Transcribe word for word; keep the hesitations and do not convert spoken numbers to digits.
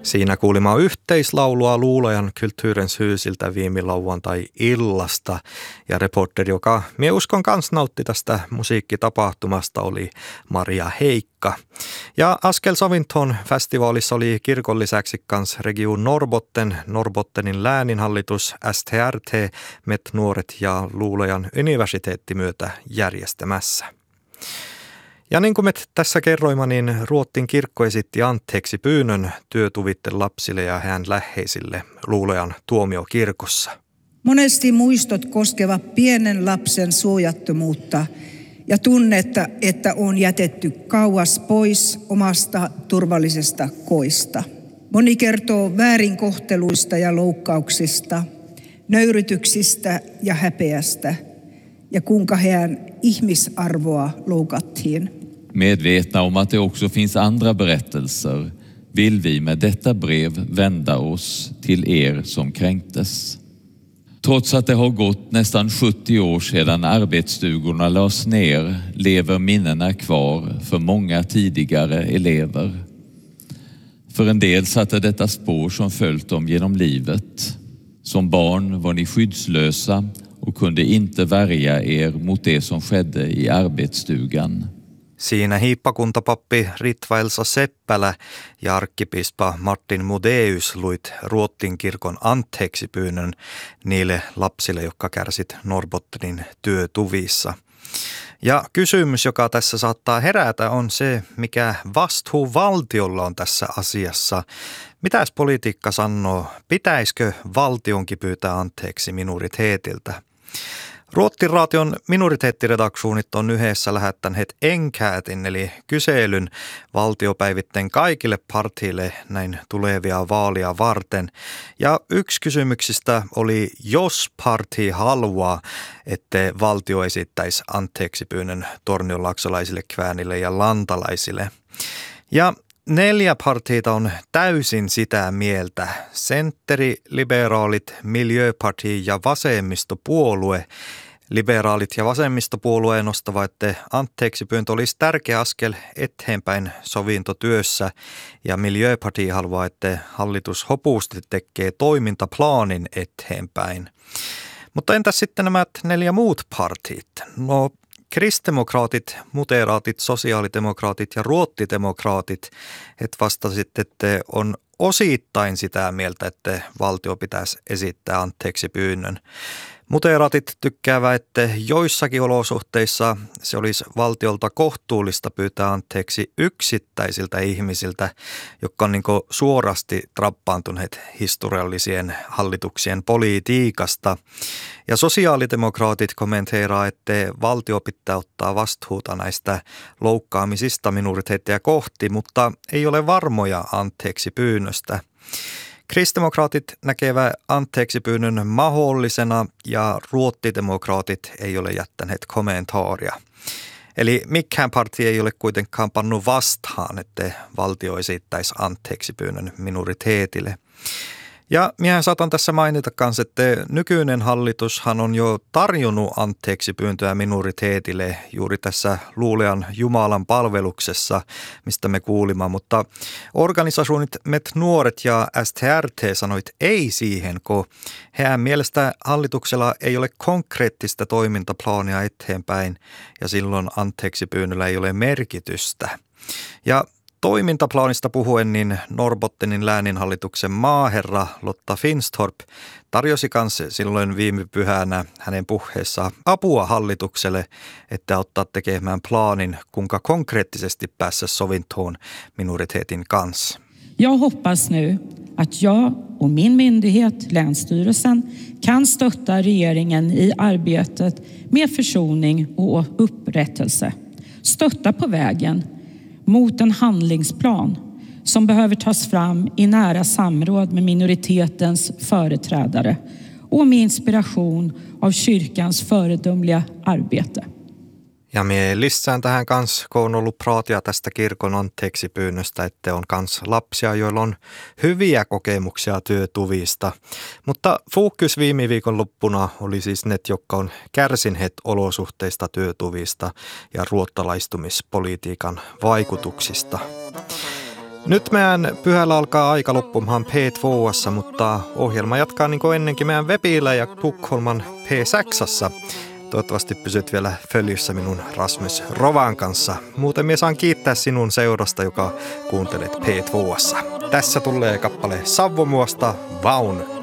Siinä kuulimme yhteislaulua Luulajan Kulturens Husiltä viime lauantai-illasta ja reporteri, joka mie uskon kans nautti tästä musiikkitapahtumasta, oli Maria Heikka. Ja Askel Sovinton festivaalissa oli kirkon lisäksi kans Region Norrbotten, Norrbottenin lääninhallitus, S T R T, Met Nuoret ja Luulajan universiteetti myötä järjestämässä. Ja niin kuin me tässä kerroimme, niin Ruotsin kirkko esitti anteeksi pyynnön työtuvitten lapsille ja hän läheisille Luulajan tuomiokirkossa. Monesti muistot koskevat pienen lapsen suojattomuutta ja tunnetta, että on jätetty kauas pois omasta turvallisesta koista. Moni kertoo väärinkohteluista ja loukkauksista, nöyrytyksistä ja häpeästä ja kuinka heidän ihmisarvoa loukattiin. Medvetna om att det också finns andra berättelser vill vi med detta brev vända oss till er som kränktes. Trots att det har gått nästan sjuttio år sedan arbetsstugorna lades ner lever minnena kvar för många tidigare elever. För en del satte detta spår som följt dem genom livet. Som barn var ni skyddslösa och kunde inte värja er mot det som skedde i arbetsstugan. Siinä hiippakuntapappi Ritva Elsa Seppälä ja arkkipiispa Martin Mudeus luit Ruotsin kirkon anteeksi pyynnön niille lapsille, jotka kärsit Norrbottenin työtuvissa. Ja kysymys, joka tässä saattaa herätä, on se, mikä vastuu valtiolla on tässä asiassa. Mitäs politiikka sanoo? Pitäisikö valtionkin pyytää anteeksi minoriteetiltä? Ruotsin raation minoriteettiredaktionit on yhdessä lähettäneet enkäätin eli kyselyn valtiopäivitten kaikille partiille näin tulevia vaalia varten. Ja yksi kysymyksistä oli, jos parti haluaa, että valtio esittäisi anteeksi pyynnön tornionlaksolaisille, kväänille ja lantalaisille. Ja neljä partiita on täysin sitä mieltä. Sentteri, liberaalit, miljöparti ja vasemmistopuolue. Liberaalit ja vasemmistopuolue nostavat, että anteeksi pyyntö olisi tärkeä askel eteenpäin sovintotyössä ja miljöparti haluaa, että hallitus hopusti tekee toimintaplaanin eteenpäin. Mutta entäs sitten nämä neljä muut partit? No, kristdemokraatit, muteraatit, sosiaalidemokraatit ja ruottidemokraatit, että vastasit, että on osittain sitä mieltä, että valtio pitäisi esittää anteeksi pyynnön. Muteraatit tykkäävät, että joissakin olosuhteissa se olisi valtiolta kohtuullista pyytää anteeksi yksittäisiltä ihmisiltä, jotka on niin kuin suorasti trappaantuneet historiallisien hallituksien politiikasta. Ja sosiaalidemokraatit kommenteeraa, että valtio pitää ottaa vastuuta näistä loukkaamisista minoriteetteja kohti, mutta ei ole varmoja anteeksi pyynnöstä. Kristdemokraatit näkevät anteeksi pyynnön mahdollisena ja ruottidemokraatit ei ole jättäneet kommentaaria. Eli mikään parti ei ole kuitenkaan pannut vastaan, että valtio esittäisi anteeksi pyynnön minoriteetille. Ja minä saatan tässä mainita myös, että nykyinen hallitushan on jo tarjonnut anteeksi pyyntöä minoriteetille juuri tässä Luulajan Jumalan palveluksessa, mistä me kuulimme, mutta organisationit Met Nuoret ja S T R T sanoit ei siihen, kun heidän mielestä hallituksella ei ole konkreettista toimintaplaania eteenpäin ja silloin anteeksi pyynnöllä ei ole merkitystä. Ja toimintaplaanista puhuen, niin Norrbottenin lääninhallituksen maaherra Lotta Finstorp tarjosi kanssa silloin viime pyhänä hänen puheessaan apua hallitukselle, että ottaa tekemään plaanin, kuinka konkreettisesti päässä sovintoon minoriteetin kanssa. Jag hoppas nu att jag och min myndighet, Länsstyrelsen, kan stötta regeringen i arbetet med försoning och upprättelse. Stötta på vägen mot en handlingsplan som behöver tas fram i nära samråd med minoritetens företrädare och med inspiration av kyrkans föredömliga arbete. Ja mie lissään tähän kanssa, kun on ollut praatia tästä kirkon anteeksi pyynnöstä, että on kans lapsia, joilla on hyviä kokemuksia työtuvista. Mutta fokus viime viikonloppuna oli siis ne, jotka on kärsineet olosuhteista työtuvista ja ruottalaistumispolitiikan vaikutuksista. Nyt meidän pyhällä alkaa aika loppumaan P kaksi, mutta ohjelma jatkaa niin kuin ennenkin meidän webillä ja Tukholman P Saksassa. Toivottavasti pysyt vielä följyssä minun Rasmus Rovan kanssa. Muuten minä saan kiittää sinun seurasta, joka kuuntelet P kaksi. Tässä tulee kappale Savvomuosta Vaun